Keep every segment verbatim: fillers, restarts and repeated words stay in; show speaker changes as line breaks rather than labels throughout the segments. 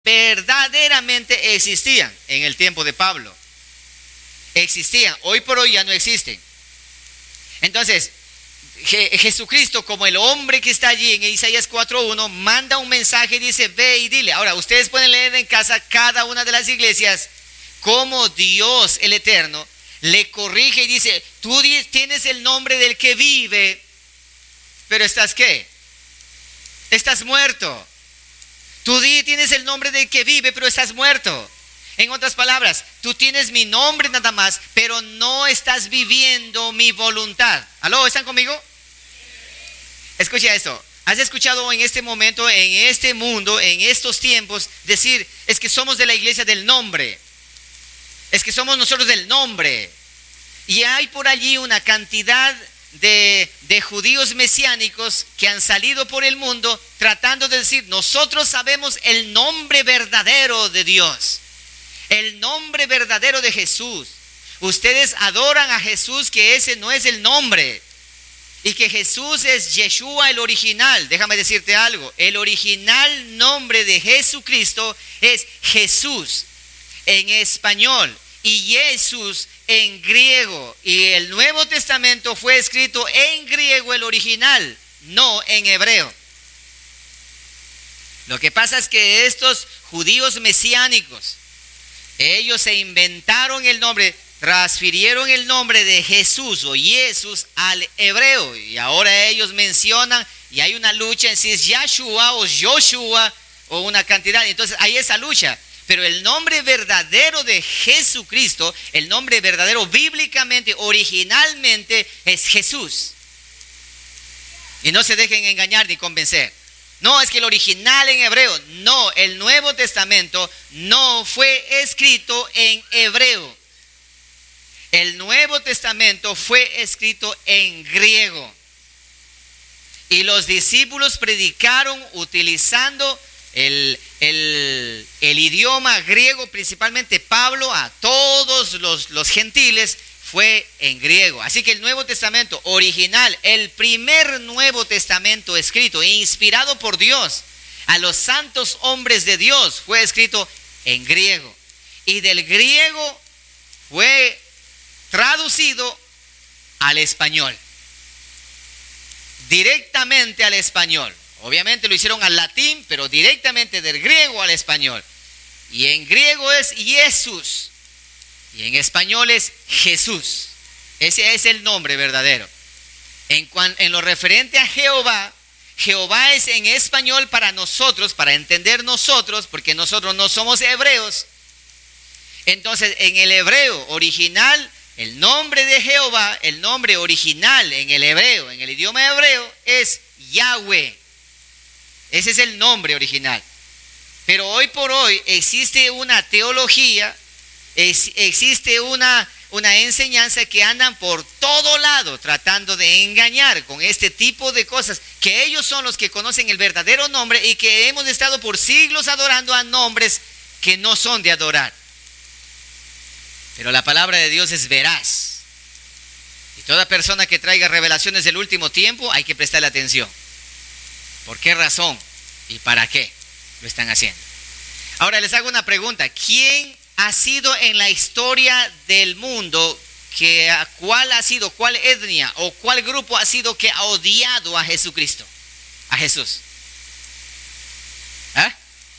verdaderamente existían en el tiempo de Pablo. Existían, hoy por hoy ya no existen. Entonces, Je- Jesucristo, como el hombre que está allí en Isaías cuatro uno, manda un mensaje y dice: ve y dile. Ahora, ustedes pueden leer en casa cada una de las iglesias cómo Dios el Eterno le corrige y dice: tú di- tienes el nombre del que vive, pero estás ¿qué? Estás muerto. Tú di- tienes el nombre del que vive, pero estás muerto. En otras palabras, tú tienes mi nombre nada más, pero no estás viviendo mi voluntad. ¿Aló? ¿Están conmigo? Escucha esto. ¿Has escuchado en este momento, en este mundo, en estos tiempos, decir: es que somos de la iglesia del nombre? Es que somos nosotros del nombre. Y hay por allí una cantidad de, de judíos mesiánicos que han salido por el mundo tratando de decir: nosotros sabemos el nombre verdadero de Dios, el nombre verdadero de Jesús. Ustedes adoran a Jesús, que ese no es el nombre, y que Jesús es Yeshua el original. Déjame decirte algo: el original nombre de Jesucristo es Jesús en español y Jesús en griego, y el Nuevo Testamento fue escrito en griego, el original, no en hebreo. Lo que pasa es que estos judíos mesiánicos, ellos se inventaron el nombre, transfirieron el nombre de Jesús o Jesús al hebreo, y ahora ellos mencionan, y hay una lucha en si es Yahshua o Joshua o una cantidad. Entonces hay esa lucha. Pero el nombre verdadero de Jesucristo, el nombre verdadero bíblicamente, originalmente, es Jesús. Y no se dejen engañar ni convencer. No, es que el original en hebreo. No, el Nuevo Testamento no fue escrito en hebreo. El Nuevo Testamento fue escrito en griego. Y los discípulos predicaron utilizando el, el, el idioma griego, principalmente Pablo, a todos los, los gentiles, fue en griego. Así que el Nuevo Testamento original, el primer Nuevo Testamento escrito, inspirado por Dios, a los santos hombres de Dios, fue escrito en griego. Y del griego fue traducido al español, directamente al español. Obviamente lo hicieron al latín, pero directamente del griego al español. Y en griego es Jesús, y en español es Jesús. Ese es el nombre verdadero. En, cuan, en lo referente a Jehová, Jehová es en español para nosotros, para entender nosotros, porque nosotros no somos hebreos. Entonces, en el hebreo original, el nombre de Jehová, el nombre original en el hebreo, en el idioma hebreo, es Yahweh. Ese es el nombre original. Pero hoy por hoy existe una teología, es, existe una, una enseñanza que andan por todo lado tratando de engañar con este tipo de cosas, que ellos son los que conocen el verdadero nombre y que hemos estado por siglos adorando a nombres que no son de adorar. Pero la palabra de Dios es veraz. Y toda persona que traiga revelaciones del último tiempo hay que prestarle atención. ¿Por qué razón y para qué lo están haciendo? Ahora les hago una pregunta. ¿Quién ha sido en la historia del mundo, que, cuál ha sido, cuál etnia o cuál grupo ha sido que ha odiado a Jesucristo, a Jesús? ¿Eh?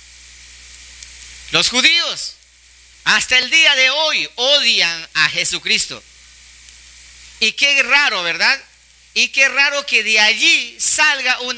Los judíos. Hasta el día de hoy odian a Jesucristo. Y qué raro, ¿verdad? Y qué raro que de allí salga una